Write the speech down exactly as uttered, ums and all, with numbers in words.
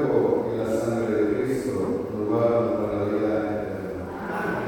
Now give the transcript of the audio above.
cuerpo y la sangre de Cristo nos guardan para la vida